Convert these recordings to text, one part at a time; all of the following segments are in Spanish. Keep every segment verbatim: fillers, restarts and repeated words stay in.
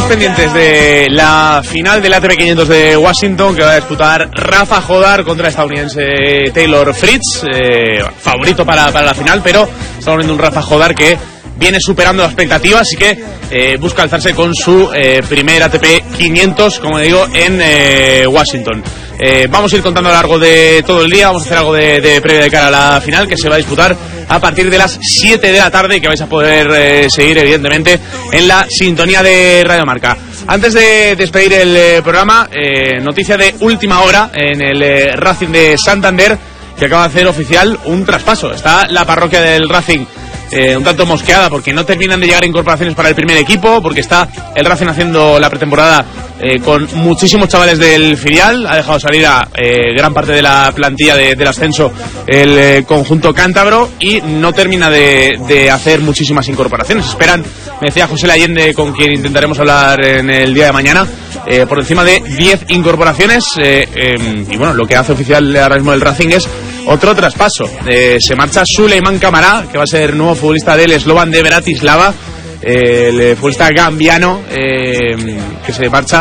pendientes de la final del A T P quinientos de Washington, que va a disputar Rafa Jodar contra el estadounidense Taylor Fritz, eh, favorito para, para la final, pero estamos viendo un Rafa Jodar que viene superando las expectativas y que eh, busca alzarse con su eh, primer A T P quinientos, como digo, en eh, Washington. Eh, vamos a ir contando a lo largo de todo el día, vamos a hacer algo de, de previa de cara a la final, que se va a disputar a partir de las siete de la tarde y que vais a poder eh, seguir, evidentemente, en la sintonía de Radio Marca. Antes de despedir el eh, programa, eh, noticia de última hora en el eh, Racing de Santander, que acaba de hacer oficial un traspaso. Está la parroquia del Racing Eh, un tanto mosqueada porque no terminan de llegar incorporaciones para el primer equipo, porque está el Racing haciendo la pretemporada eh, con muchísimos chavales del filial. Ha dejado salir a eh, gran parte de la plantilla de, del ascenso el eh, conjunto cántabro y no termina de, de hacer muchísimas incorporaciones. Esperan, me decía José Allende, con quien intentaremos hablar en el día de mañana, eh, por encima de diez incorporaciones eh, eh, y bueno, lo que hace oficial ahora mismo el Racing es otro traspaso. Eh, se marcha Suleiman Camará, que va a ser nuevo futbolista del Slovan de Bratislava, eh, el futbolista gambiano, eh, que se marcha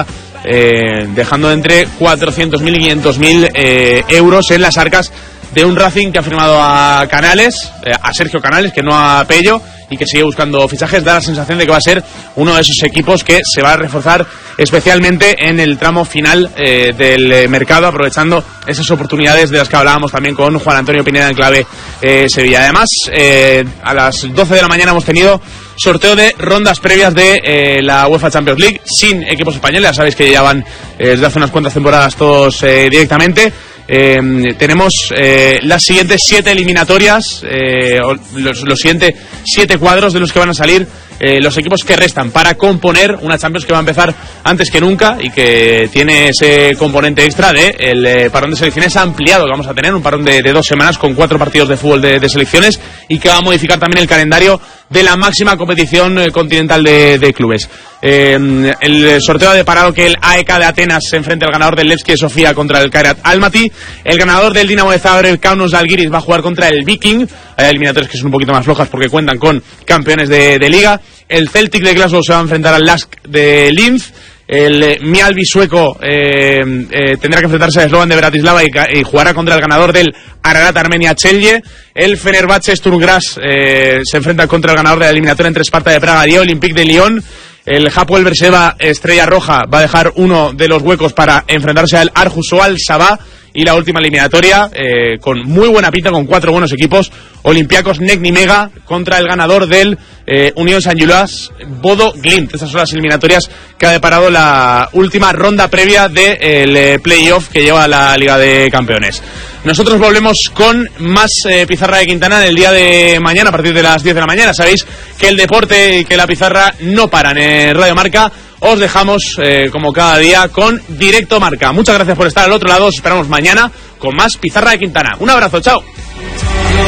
eh, dejando entre cuatrocientos mil y quinientos mil eh, euros en las arcas de un Racing que ha firmado a Canales, eh, a Sergio Canales, que no a Pello, y que sigue buscando fichajes. Da la sensación de que va a ser uno de esos equipos que se va a reforzar especialmente en el tramo final eh, del eh, mercado, aprovechando esas oportunidades de las que hablábamos también con Juan Antonio Pineda en clave eh, Sevilla. Además, eh, a las doce de la mañana hemos tenido sorteo de rondas previas de eh, la UEFA Champions League sin equipos españoles. Ya sabéis que ya van eh, desde hace unas cuantas temporadas todos eh, directamente. Eh, tenemos eh, las siguientes siete eliminatorias, eh, los, los siguientes siete cuadros de los que van a salir eh, los equipos que restan para componer una Champions que va a empezar antes que nunca y que tiene ese componente extra de el eh, parón de selecciones ampliado que vamos a tener, un parón de, de dos semanas con cuatro partidos de fútbol de, de selecciones, y que va a modificar también el calendario de la máxima competición eh, continental de, de clubes. Eh, el sorteo ha deparado que el A E K de Atenas se enfrente al ganador del Levski de Sofía contra el Kairat Almaty. El ganador del Dinamo de Zagreb, Kaunas Žalgiris, va a jugar contra el Viking. Hay eliminatorias que son un poquito más flojas porque cuentan con campeones de, de liga. El Celtic de Glasgow se va a enfrentar al Lask de Linz. El eh, Mjällby sueco eh, eh, tendrá que enfrentarse al Slovan de Bratislava y, y jugará contra el ganador del Ararat Armenia Celje. El Fenerbahce Sturm Graz eh, se enfrenta contra el ganador de la eliminatoria entre Sparta de Praga y Olympique de Lyon. El Hapoel Beersheva Estrella Roja va a dejar uno de los huecos para enfrentarse al Aarhus o al Sabah. Y la última eliminatoria, eh, con muy buena pinta, con cuatro buenos equipos, Olympiacos Nizhny Mega contra el ganador del eh, Unión Saint-Gilloise Bodo Glimt. Estas son las eliminatorias que ha deparado la última ronda previa del eh, playoff que lleva la Liga de Campeones. Nosotros volvemos con más eh, Pizarra de Quintana en el día de mañana a partir de las diez de la mañana. Sabéis que el deporte y que la pizarra no paran en Radio Marca. Os dejamos, eh, como cada día, con Directo Marca. Muchas gracias por estar al otro lado. Os esperamos mañana con más Pizarra de Quintana. Un abrazo, chao.